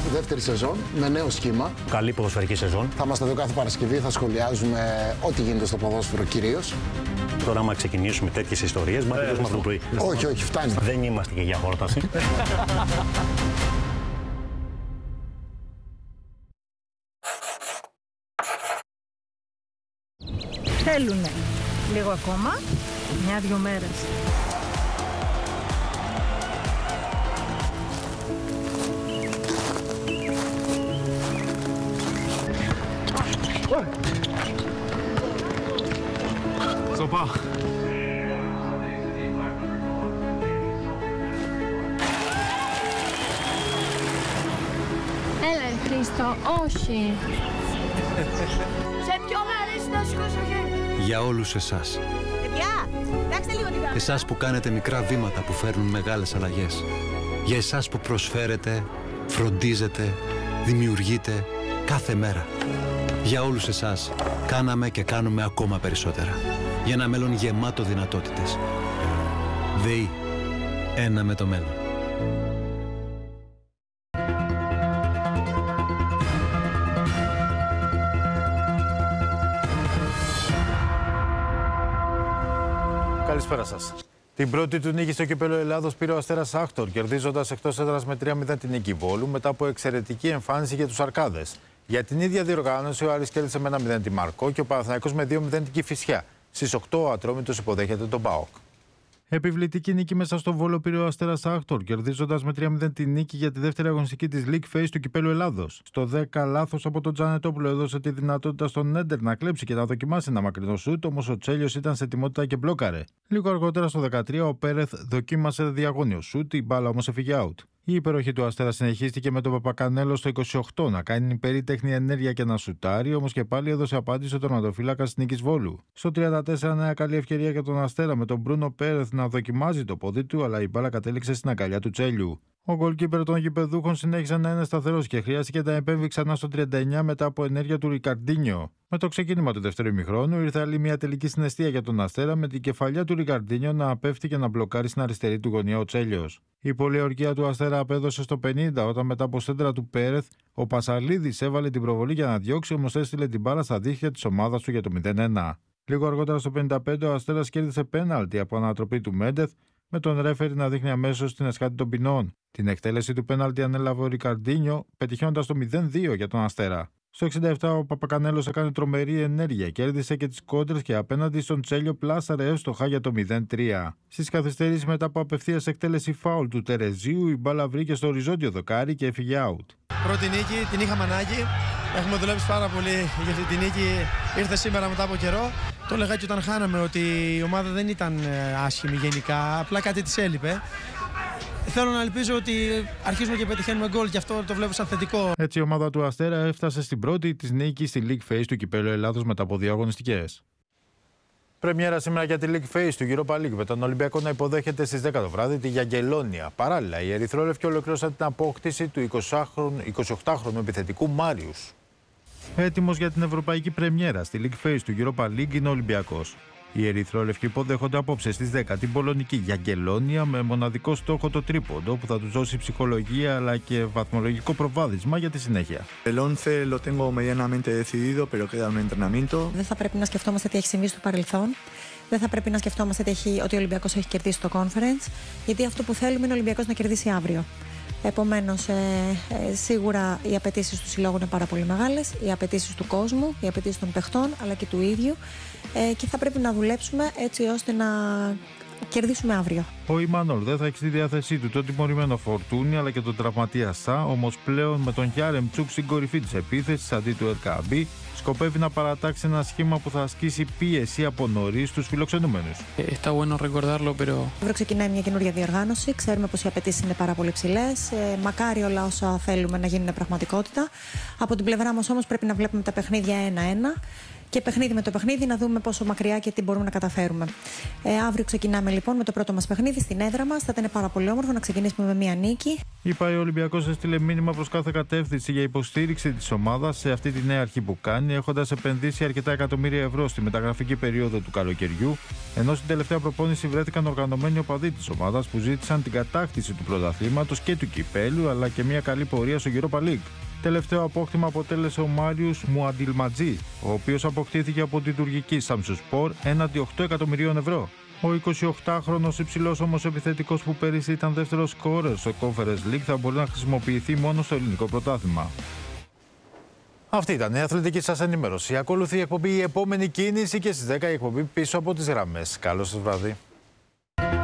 δεύτερη σεζόν με νέο σχήμα. Καλή ποδοσφαιρική σεζόν. Θα είμαστε εδώ κάθε Παρασκευή, θα σχολιάζουμε ό,τι γίνεται στο ποδόσφαιρο κυρίως. Τώρα, άμα ξεκινήσουμε τέτοιες ιστορίες, μα τελειώσουμε αυτό το πρωί. Όχι, όχι, φτάνει. Δεν είμαστε και για χόρταση. Θέλουνε λίγο ακόμα, 1-2 μέρες. Σοπά. Έλα, Χρήστο, όχι. Σε ποιο με αρέσει να σηκώσω χέρι. Για όλους εσάς. Παιδιά, κοιτάξτε λίγο την κάμερα. Εσάς που κάνετε μικρά βήματα που φέρνουν μεγάλες αλλαγές. Για εσάς που προσφέρετε, φροντίζετε, δημιουργείτε κάθε μέρα. Για όλους εσάς κάναμε και κάνουμε ακόμα περισσότερα. Για ένα μέλλον γεμάτο δυνατότητες. ΔΕΗ. Ένα με το μέλλον. Καλησπέρα σας. Την πρώτη του νίκη στο κύπελλο Ελλάδος πήρε ο Αστέρας Άκτορ, κερδίζοντας εκτός έδρας με 3-0 την νίκη Βόλου μετά από εξαιρετική εμφάνιση για τους Αρκάδες. Για την ίδια διοργάνωση, ο Άρης κέρδισε με 1-0 τη Μαρκό και ο Παναθηναϊκός με 2-0 την Κηφισιά. Στις 8 ο Ατρόμητος υποδέχεται τον ΠΑΟΚ. Επιβλητική νίκη μέσα στο Βόλο πήρε ο Αστέρας Άκτορ, κερδίζοντας με 3-0 τη νίκη για τη δεύτερη αγωνιστική της League Phase του κυπέλλου Ελλάδος. Στο 10 λάθος από τον Τζανετόπουλο έδωσε τη δυνατότητα στον Νέντερ να κλέψει και να δοκιμάσει ένα μακρινό σουτ, όμως ο Τσέλιος ήταν σε ετοιμότητα και μπλόκαρε. Λίγο αργότερα στο 13 ο Πέρεθ δοκίμασε διαγώνιο σουτ, η μπάλα όμως έφυγε out. Η υπεροχή του Αστέρα συνεχίστηκε με τον Παπακανέλο στο 28 να κάνει περίτεχνη ενέργεια και να σουτάρει, όμως και πάλι έδωσε απάντηση ο τερματοφύλακας της νίκης Βόλου. Στο 34 νέα καλή ευκαιρία για τον Αστέρα με τον Μπρούνο Πέρεθ να δοκιμάζει το πόδι του, αλλά η μπάλα κατέληξε στην αγκαλιά του Τσέλιου. Ο γκολκίπερ των γηπεδούχων συνέχισε να είναι σταθερός και χρειάστηκε να επέμβει ξανά στο 39 μετά από ενέργεια του Ρικαρντίνιο. Με το ξεκίνημα του δεύτερου ημιχρόνου ήρθε άλλη μια τελική συναισθία για τον Αστέρα με την κεφαλιά του Ρικαρντίνιο να πέφτει και να μπλοκάρει στην αριστερή του γωνία ο Τσέλιος. Η πολιορκία του Αστέρα απέδωσε στο 50 όταν μετά από σέντρα του Πέρεθ ο Πασαλίδης έβαλε την προβολή για να διώξει, όμως έστειλε την μπάλα στα δίχτυα της ομάδας του για το 0-1. Λίγο αργότερα στο 55 ο Αστέρας κέρδισε πέναλτι από ανατροπή του Μέντεθ, με τον ρέφερι να δείχνει αμέσως την εσχάτη των ποινών. Την εκτέλεση του πέναλτι ανέλαβε ο Ρικαρντίνιο, πετυχαίνοντας το 0-2 για τον Αστέρα. Στο 67 ο Παπακανέλος έκανε τρομερή ενέργεια, κέρδισε και τις κόντρες και απέναντι στον Τσέλιο πλάσαρε εύστοχα για το 0-3. Στις καθυστερήσεις μετά από απευθείας εκτέλεση φάουλ του Τερεζίου, η μπάλα βρήκε στο οριζόντιο δοκάρι και έφυγε out. Πρώτη νίκη, την είχαμε ανάγκη. Έχουμε δουλέψει πάρα πολύ για αυτή τη νίκη. Ήρθε σήμερα μετά από καιρό. Το έλεγα και όταν χάναμε ότι η ομάδα δεν ήταν άσχημη γενικά, απλά κάτι της έλειπε. Θέλω να ελπίζω ότι αρχίζουμε και πετυχαίνουμε γκολ και αυτό το βλέπω σαν θετικό. Έτσι η ομάδα του Αστέρα έφτασε στην πρώτη της νίκη στη League Phase του κυπέλλου Ελλάδος μετά από 2 αγωνιστικές. Πρεμιέρα σήμερα για τη League Phase του Europa League με τον Ολυμπιακό να υποδέχεται στις 10 το βράδυ τη Γιαγκελόνια. Παράλληλα, οι ερυθρόλευκοι ολοκλήρωσαν την απόκτηση του 28χρονου επιθετικού Μάριους. Έτοιμος για την ευρωπαϊκή πρεμιέρα στη League Phase του Europa League είναι ο Ολυμπιακός. Οι ερυθρόλευκοι υποδέχονται απόψε στις 10 την πολωνική Γιαγκελόνια με μοναδικό στόχο το τρίποντο που θα τους δώσει ψυχολογία αλλά και βαθμολογικό προβάδισμα για τη συνέχεια. El 11 lo tengo medianamente decidido, pero queda un entrenamiento. Δεν θα πρέπει να σκεφτόμαστε τι έχει συμβεί στο παρελθόν. Δεν θα πρέπει να σκεφτόμαστε ότι ο Ολυμπιακός έχει κερδίσει το conference, γιατί αυτό που θέλουμε είναι ο Ολυμπιακός να κερδίσει αύριο. Επομένως, σίγουρα οι απαιτήσεις του συλλόγου είναι πάρα πολύ μεγάλες, οι απαιτήσεις του κόσμου, οι απαιτήσεις των παιχτών αλλά και του ίδιου και θα πρέπει να δουλέψουμε έτσι ώστε να κερδίσουμε αύριο. Ο Ιμάνολ δεν θα έχει στη διάθεσή του το τιμωρημένο Φορτούνι αλλά και τον τραυματία Σα, όμως πλέον με τον Γιάρεμ Τσούκ στην κορυφή της επίθεσης αντί του Ερκαμπή σκοπεύει να παρατάξει ένα σχήμα που θα ασκήσει πίεση από νωρίς στους φιλοξενούμενους. Αύριο ξεκινάει μια καινούργια διοργάνωση. Ξέρουμε πως οι απαιτήσεις είναι πάρα πολύ ψηλές. Μακάρι όλα όσα θέλουμε να γίνουν πραγματικότητα. Από την πλευρά μας όμως πρέπει να βλέπουμε τα παιχνίδια ένα-ένα και παιχνίδι με το παιχνίδι να δούμε πόσο μακριά και τι μπορούμε να καταφέρουμε. Αύριο ξεκινάμε λοιπόν με το πρώτο μας παιχνίδι στην έδρα μας. Θα ήταν πάρα πολύ όμορφο να ξεκινήσουμε με μία νίκη. Η ΠΑΕ Ολυμπιακός έστειλε μήνυμα προς κάθε κατεύθυνση για υποστήριξη της ομάδας σε αυτή τη νέα αρχή που κάνει, έχοντας επενδύσει αρκετά εκατομμύρια ευρώ στη μεταγραφική περίοδο του καλοκαιριού, ενώ στην τελευταία προπόνηση βρέθηκαν οργανωμένοι οπαδοί της ομάδας που ζήτησαν την κατάκτηση του πρωταθλήματος και του κυπέλου, αλλά και μια καλή πορεία στο Europa League. Τελευταίο απόκτημα αποτέλεσε ο Μάριους Μουαντιλματζή, ο οποίος αποκτήθηκε από την τουρκική Σαμσουσπορ έναντι 8 εκατομμυρίων ευρώ. Ο 28χρονος υψηλός όμως επιθετικός που πέρυσι ήταν δεύτερος σκόρερ στο Conference League θα μπορεί να χρησιμοποιηθεί μόνο στο ελληνικό πρωτάθλημα. Αυτή ήταν η αθλητική σας ενημέρωση. Ακολουθεί η εκπομπή «Η επόμενη κίνηση» και στις 10 η εκπομπή «Πίσω από τις γραμμές». Καλό σας βράδυ.